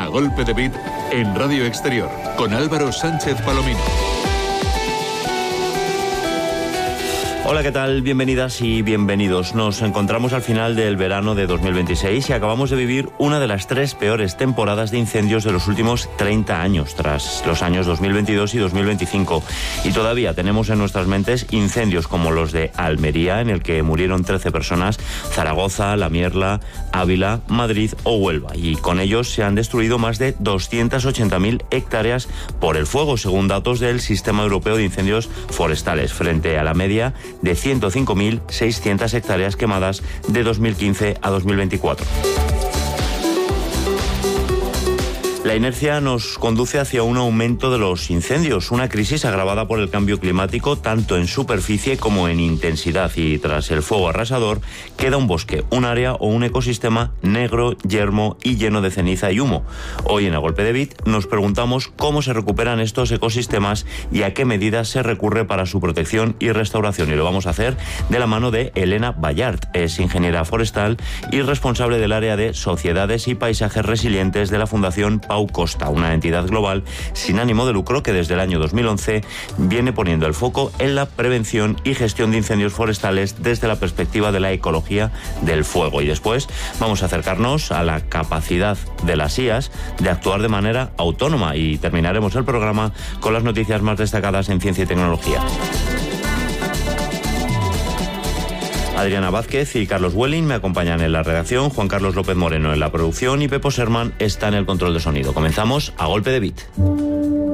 A Golpe de Beat en Radio Exterior con Álvaro Sánchez Palomino. Hola, ¿qué tal? Bienvenidas y bienvenidos. Nos encontramos al final del verano de 2026 y acabamos de vivir una de las 3 peores temporadas de incendios de los últimos 30 años, tras los años 2022 y 2025. Y todavía tenemos en nuestras mentes incendios como los de Almería, en el que murieron 13 personas, Zaragoza, La Mierla, Ávila, Madrid o Huelva. Y con ellos se han destruido más de 280.000 hectáreas por el fuego, según datos del Sistema Europeo de Incendios Forestales, frente a la media de 105.600 hectáreas quemadas de 2015 a 2024. La inercia nos conduce hacia un aumento de los incendios, una crisis agravada por el cambio climático tanto en superficie como en intensidad, y tras el fuego arrasador queda un bosque, un área o un ecosistema negro, yermo y lleno de ceniza y humo. Hoy en A Golpe de Beat nos preguntamos cómo se recuperan estos ecosistemas y a qué medidas se recurre para su protección y restauración, y lo vamos a hacer de la mano de Elena Ballart. Es ingeniera forestal y responsable del área de Sociedades y Paisajes Resilientes de la Fundación Pau Costa, una entidad global sin ánimo de lucro que desde el año 2011 viene poniendo el foco en la prevención y gestión de incendios forestales desde la perspectiva de la ecología del fuego. Y después vamos a acercarnos a la capacidad de las IAs de actuar de manera autónoma, y terminaremos el programa con las noticias más destacadas en ciencia y tecnología. Adriana Vázquez y Carlos Welling me acompañan en la redacción, Juan Carlos López Moreno en la producción y Pepo Sermán está en el control de sonido. Comenzamos A Golpe de Beat.